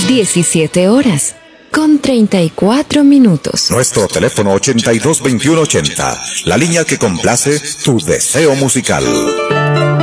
17 horas, con 34 minutos. Nuestro teléfono 822180, la línea que complace tu deseo musical.